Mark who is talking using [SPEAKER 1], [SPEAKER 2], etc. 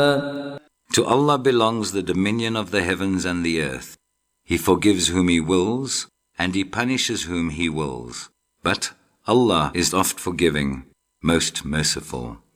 [SPEAKER 1] To Allah belongs the dominion of the heavens and the earth. He forgives whom He wills, and He punishes whom He wills. But Allah is oft forgiving, most merciful.